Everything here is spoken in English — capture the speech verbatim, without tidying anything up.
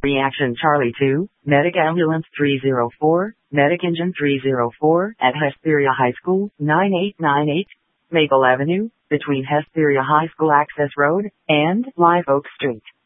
Reaction Charlie two, Medic Ambulance three oh four, Medic Engine three oh four at Hesperia High School, nine eight nine eight, Maple Avenue, between Hesperia High School Access Road and Live Oak Street.